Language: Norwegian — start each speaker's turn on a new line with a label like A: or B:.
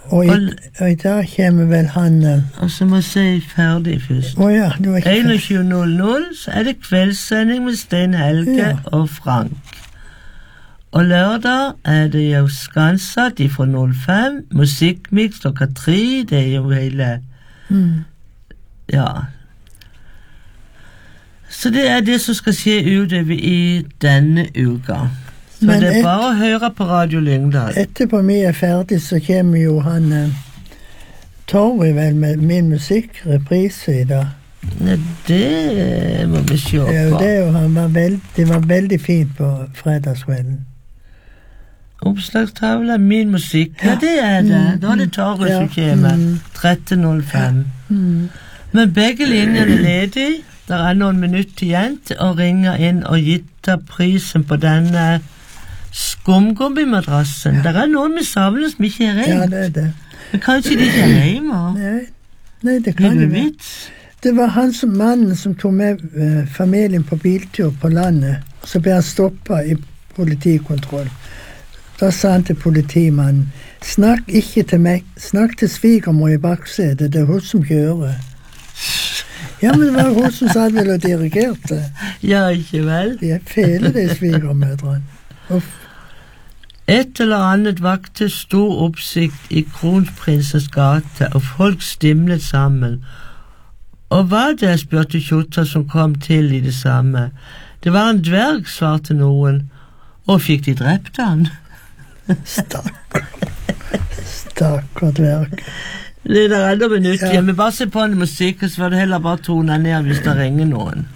A: Og i dag kommer vel han...
B: Og så må jeg si ferdig først.
A: Ja, du er ikke
B: 21.00 så er det kveldssending med Stein Helge og Frank. Og lørdag er det jo Skansa, de fra 05, Musikkmix klokka 3, det er jo hele... Ja. Så det er det som skal skje utover i denne uka. Så men det er bare å høre på Radio Lyngdal.
A: Etterpå vi er ferdig, så kommer jo han Torvi vel med min musikkreprise i dag.
B: Ja, det må vi se på.
A: Ja, det var veldig fint på fredagskvelden.
B: Oppslagstavla, min musikk. Ja, det er det. Da er det Torvi som kommer. 13.05. Men begge linjene er ledige. Der er noen minutter igjen til å ringe inn og gitte prisen på denne skumgummimadrassen. Der er noen med savner som ikke er ringt.
A: Ja, det er det.
B: Men kanskje de ikke er hjemme?
A: Nei, det kan jo være. Det var mannen som tog med familien på biltur på landet, så ble han stoppet i politikontroll. Da sa han til politimannen, snakk ikke til meg, snakk til svigermor i baksetet, det er hun som kjører. Ja, men det var hun som satt vel og dirigerte.
B: Ja, ikke vel?
A: De fele de svigermødrene.
B: Et eller annet vakte stor oppsikt i Kronprinsens gate, og folk stimlet sammen. Og hva det, spurte Kjota som kom til i det samme. Det var en dverg, svarte noen. Og fikk de drept han?
A: Stakkar dverg.
B: Det er enda minutter. Ja. Men bare se på en musikk, så var det heller bare tone ned hvis det ringer noen.